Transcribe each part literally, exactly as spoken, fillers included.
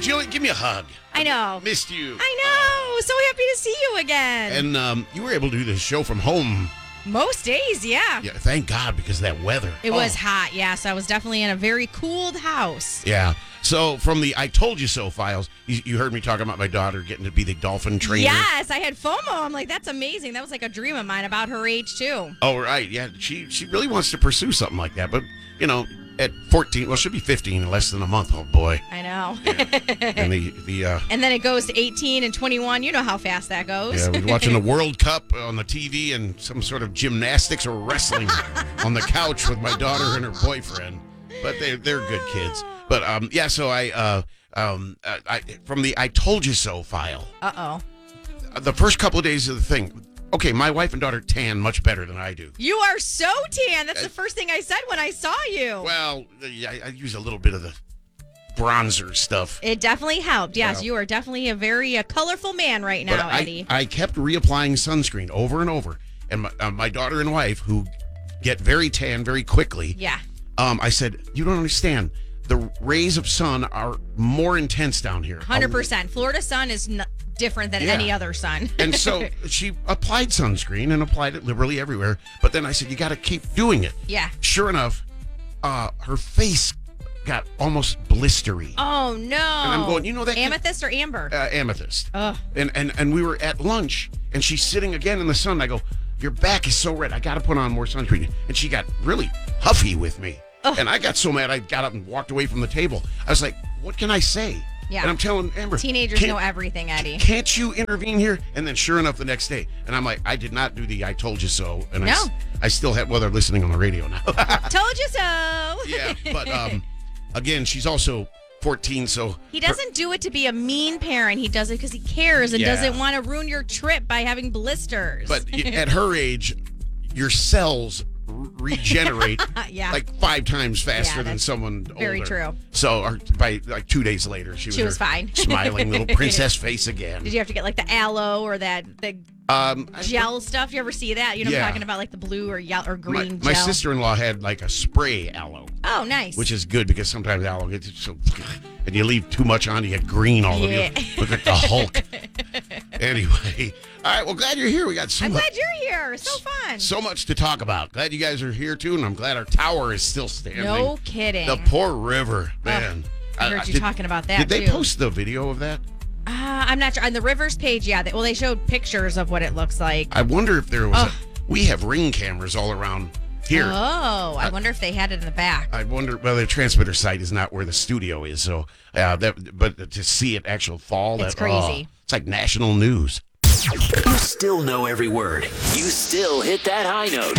Jillian, give me a hug. I know. Missed you. I know. So happy to see you again. And um, you were able to do this show from home. Most days, yeah. Yeah, thank God, because of that weather. It oh. was hot, yeah. So I was definitely in a very cooled house. Yeah. So from the I Told You So files, you, you heard me talking about my daughter getting to be the dolphin trainer. Yes, I had FOMO. I'm like, that's amazing. That was like a dream of mine about her age, too. Oh, right. Yeah, she, she really wants to pursue something like that. But, you know, at fourteen, well, she'll be fifteen in less than a month. Oh, boy. I know. Yeah. And the... the uh, and then it goes to eighteen and twenty-one. You know how fast that goes. Yeah, we're watching the World Cup on the T V and some sort of gymnastics or wrestling on the couch with my daughter and her boyfriend. But they, they're good kids. But, um, yeah, so I... Uh, um, I from the I Told You So file. Uh-oh. The first couple of days of the thing... Okay, my wife and daughter tan much better than I do. You are so tan. That's the first thing I said when I saw you. Well, I, I use a little bit of the bronzer stuff. It definitely helped. Yes, well, you are definitely a very uh, colorful man right now, I, Eddie. I kept reapplying sunscreen over and over. And my, uh, my daughter and wife, who get very tan very quickly, yeah. Um, I said, you don't understand. The rays of sun are more intense down here. one hundred percent. Florida sun is n- different than yeah. any other sun. And so she applied sunscreen and applied it liberally everywhere. But then I said, you got to keep doing it. Yeah. Sure enough, uh, her face got almost blistery. Oh, no. And I'm going, you know that... Amethyst or amber? Uh, amethyst. Ugh. And, and, and we were at lunch, and she's sitting again in the sun. I go, your back is so red. I got to put on more sunscreen. And she got really huffy with me. Ugh. And I got so mad, I got up and walked away from the table. I was like, what can I say? Yeah. And I'm telling Amber. Teenagers know everything, Eddie. Can't you intervene here? And then sure enough, the next day. And I'm like, I did not do the I told you so. And no. I, I still have, well, they're listening on the radio now. Told you so. Yeah. But um, again, she's also fourteen, so. He doesn't her, do it to be a mean parent. He does it because he cares and yeah. doesn't want to ruin your trip by having blisters. But at her age, your cells regenerate yeah. like five times faster yeah, than someone older. Very true. So or by like two days later, she was, she was fine. Smiling little princess face again. Did you have to get like the aloe or that the um, gel I, stuff? You ever see that? You know yeah. what I'm talking about, like the blue or yellow or green my, gel? My sister-in-law had like a spray aloe. Oh, nice. Which is good because sometimes aloe gets so, and you leave too much on, you get green all yeah. over you. Look at the Hulk. Anyway, all right. Well, glad you're here. We got so I'm much. glad you're here. So fun. So much to talk about. Glad you guys are here too, and I'm glad our tower is still standing. No kidding. The poor river, man. Oh, I heard I, you did, talking about that. Did they too. post the video of that? Uh, I'm not sure. On the Rivers page, yeah. They, well, they showed pictures of what it looks like. I wonder if there was. Oh. A, we have ring cameras all around here. Oh, I I, wonder if they had it in the back. I wonder. Well, the transmitter site is not where the studio is, so uh, that. But to see it actual fall, it's that, crazy. Oh, it's like national news. You still know every word. You still hit that high note.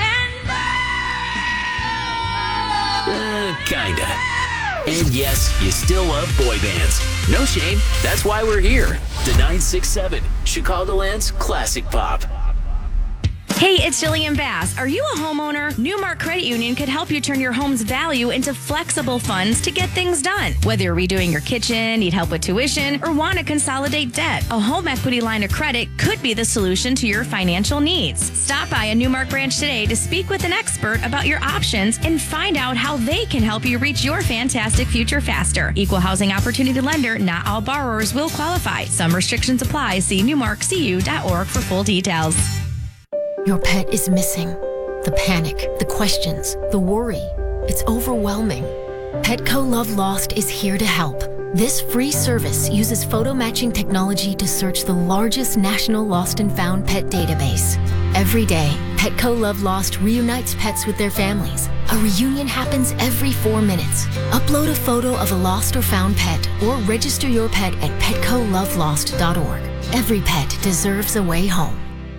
Uh, kinda. And yes, you still love boy bands. No shame. That's why we're here. The nine six seven, Chicagoland's classic pop. Hey, it's Jillian Bass. Are you a homeowner? Newmark Credit Union could help you turn your home's value into flexible funds to get things done. Whether you're redoing your kitchen, need help with tuition, or want to consolidate debt, a home equity line of credit could be the solution to your financial needs. Stop by a Newmark branch today to speak with an expert about your options and find out how they can help you reach your fantastic future faster. Equal housing opportunity lender, not all borrowers will qualify. Some restrictions apply. See newmark c u dot org for full details. Your pet is missing. The panic, the questions, the worry. It's overwhelming. Petco Love Lost is here to help. This free service uses photo matching technology to search the largest national lost and found pet database. Every day, Petco Love Lost reunites pets with their families. A reunion happens every four minutes. Upload a photo of a lost or found pet or register your pet at petco love lost dot org. Every pet deserves a way home.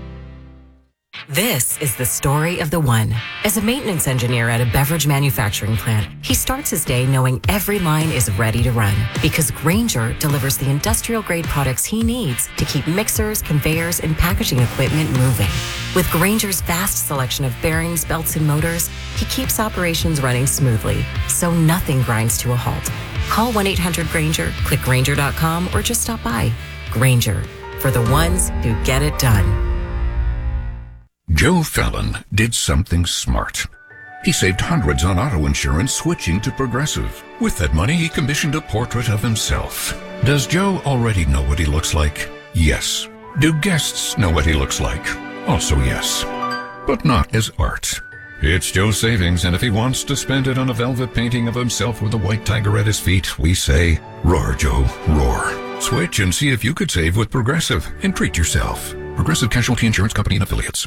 This is the story of the one. As a maintenance engineer at a beverage manufacturing plant, he starts his day knowing every line is ready to run because Grainger delivers the industrial-grade products he needs to keep mixers, conveyors, and packaging equipment moving. With Grainger's vast selection of bearings, belts, and motors, he keeps operations running smoothly, so nothing grinds to a halt. Call one eight hundred Grainger, click Grainger dot com, or just stop by. Grainger, for the ones who get it done. Joe Fallon did something smart. He saved hundreds on auto insurance switching to Progressive. With that money, he commissioned a portrait of himself. Does Joe already know what he looks like? Yes. Do guests know what he looks like? Also yes. But not as art. It's Joe's savings, and if he wants to spend it on a velvet painting of himself with a white tiger at his feet, we say, roar, Joe, roar. Switch and see if you could save with Progressive and treat yourself. Progressive Casualty Insurance Company and Affiliates.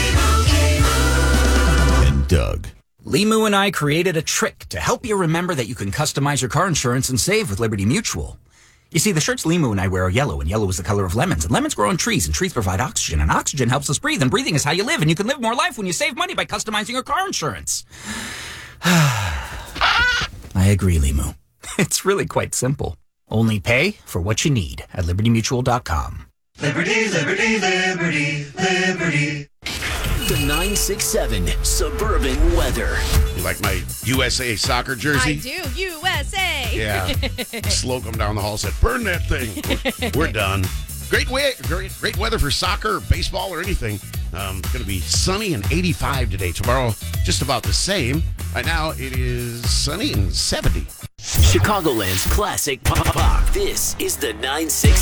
And Doug. Limu and I created a trick to help you remember that you can customize your car insurance and save with Liberty Mutual. You see, the shirts Limu and I wear are yellow, and yellow is the color of lemons, and lemons grow on trees, and trees provide oxygen, and oxygen helps us breathe, and breathing is how you live, and you can live more life when you save money by customizing your car insurance. I agree, Limu. It's really quite simple. Only pay for what you need at liberty mutual dot com. Liberty, liberty, liberty, liberty. The nine six seven Suburban Weather. You like my U S A soccer jersey? I do. U S A. Yeah. Slocum down the hall said, burn that thing. We're, we're done. Great, way, great, great weather for soccer, baseball, or anything. Um, it's going to be sunny and eighty-five today. Tomorrow, just about the same. Right now, it is sunny and seventy. Chicagoland's classic pop pop. This is the nine six